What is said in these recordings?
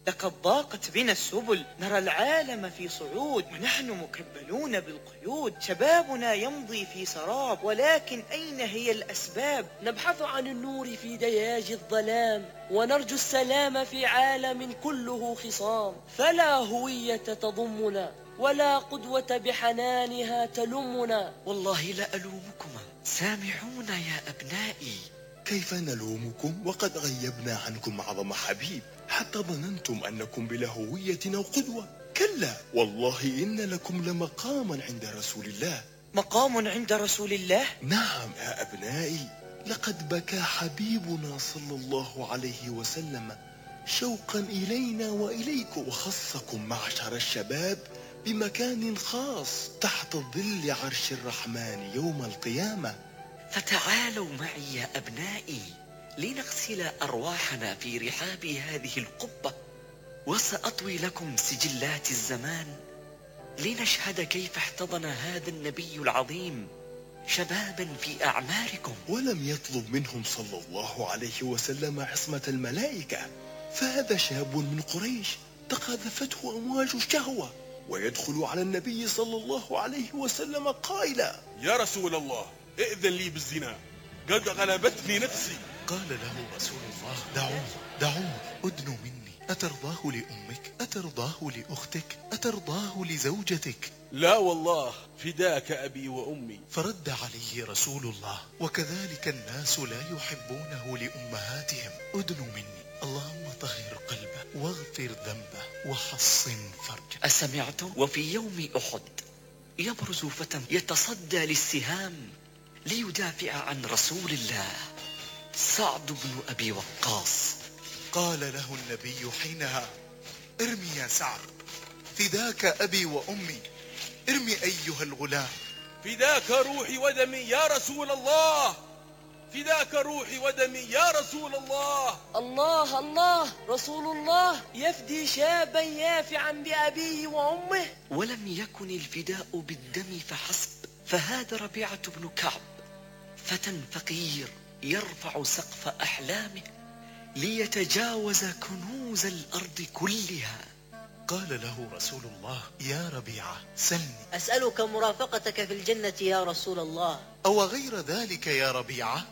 لقد ضاقت بنا السبل، نرى العالم في صعود ونحن مكبلون بالقيود. شبابنا يمضي في سراب، ولكن أين هي الأسباب؟ نبحث عن النور في دياج الظلام، ونرجو السلام في عالم كله خصام. فلا هوية تضمنا، ولا قدوة بحنانها تلمنا. والله لا ألومكما، سامعونا يا أبنائي. كيف نلومكم وقد غيبنا عنكم أعظم حبيب، حتى ظننتم أنكم بلا هوية أو قدوة؟ كلا والله إن لكم لمقاما عند رسول الله. مقام عند رسول الله؟ نعم يا أبنائي، لقد بكى حبيبنا صلى الله عليه وسلم شوقا إلينا وإليكم، وخصكم معشر الشباب بمكان خاص تحت ظل عرش الرحمن يوم القيامة. فتعالوا معي يا أبنائي لنغسل أرواحنا في رحاب هذه القبة، وسأطوي لكم سجلات الزمان لنشهد كيف احتضن هذا النبي العظيم شبابا في أعماركم. ولم يطلب منهم صلى الله عليه وسلم عصمة الملائكة، فهذا شاب من قريش تقاذفته أمواج الشهوة، ويدخل على النبي صلى الله عليه وسلم قائلا: يا رسول الله، ائذن لي بالزنا، قد غلبتني نفسي. قال له رسول الله: دعوه أدنوا مني. أترضاه لأمك؟ أترضاه لأختك؟ أترضاه لزوجتك؟ لا والله، فداك أبي وأمي. فرد عليه رسول الله: وكذلك الناس لا يحبونه لأمهاتهم. أدنوا مني. اللهم طهر قلبه واغفر ذنبه وحصن فرجه. أسمعتم؟ وفي يوم أحد يبرز فتى يتصدى للسهام ليدافع عن رسول الله، سعد بن أبي وقاص. قال له النبي حينها: ارمي يا سعد، فداك أبي وأمي، ارمي أيها الغلام. فداك روحي ودمي يا رسول الله، فداك روحي ودمي يا رسول الله. الله الله، رسول الله يفدي شابا يافعا بأبيه وأمه. ولم يكن الفداء بالدم فحسب، فهذا ربيعة بن كعب فتى فقير يرفع سقف أحلامه ليتجاوز كنوز الأرض كلها. قال له رسول الله: يا ربيعة سلني. أسألك مرافقتك في الجنة يا رسول الله. أو غير ذلك يا ربيعة؟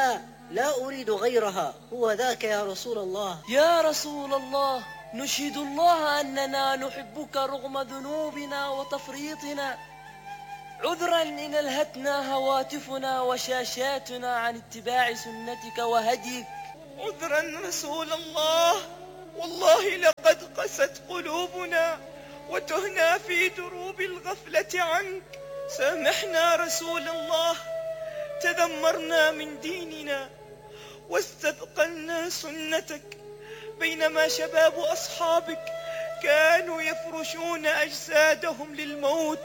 لا أريد غيرها، هو ذاك يا رسول الله. يا رسول الله، نشهد الله أننا نحبك رغم ذنوبنا وتفريطنا. عذرا إن ألهتنا هواتفنا وشاشاتنا عن اتباع سنتك وهديك. عذرا رسول الله، والله لقد قست قلوبنا وتهنا في دروب الغفلة عنك. سامحنا رسول الله، تذمرنا من ديننا واستثقلنا سنتك، بينما شباب أصحابك كانوا يفرشون أجسادهم للموت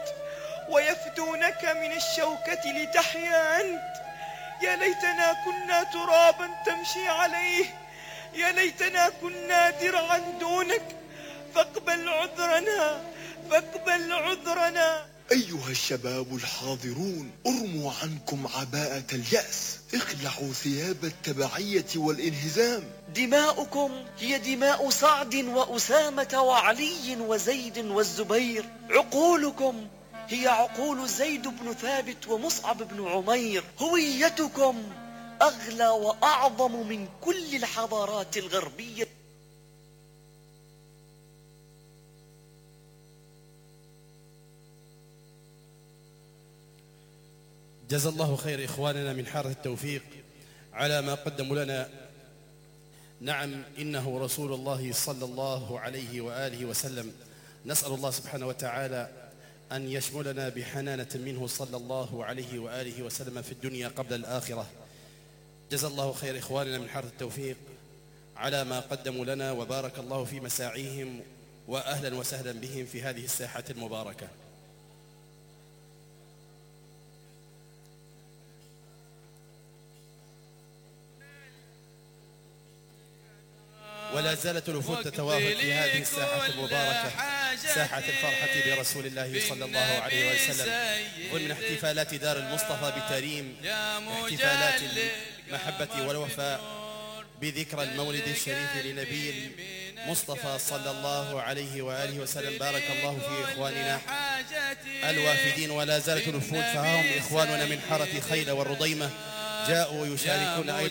ويفدونك من الشوكة لتحيا أنت. يا ليتنا كنا ترابا تمشي عليه، يا ليتنا كنا درعا دونك، فاقبل عذرنا، فاقبل عذرنا. أيها الشباب الحاضرون، ارموا عنكم عباءة اليأس، اخلعوا ثياب التبعية والانهزام. دماؤكم هي دماء سعد وأسامة وعلي وزيد والزبير، عقولكم هي عقول زيد بن ثابت ومصعب بن عمير، هويتكم أغلى وأعظم من كل الحضارات الغربية. جزا الله خير إخواننا من حارة التوفيق على ما قدموا لنا. نعم، إنه رسول الله صلى الله عليه وآله وسلم. نسأل الله سبحانه وتعالى أن يشملنا بحنانة منه صلى الله عليه وآله وسلم في الدنيا قبل الآخرة. جزا الله خير إخواننا من حارة التوفيق على ما قدموا لنا، وبارك الله في مساعيهم، وأهلا وسهلا بهم في هذه الساحة المباركة. ولا زالت الوفود تتوافد في هذه الساحة المباركة، ساحة الفرحة برسول الله صلى الله عليه وسلم، ضمن احتفالات دار المصطفى بتريم، احتفالات المحبة والوفاء بذكرى المولد الشريف لنبي مصطفى صلى الله عليه وآله وسلم. بارك الله في إخواننا الوافدين، ولا زالت الوفود فهم إخواننا من حارة خيل والرضيمة جاءوا يشاركون أيضا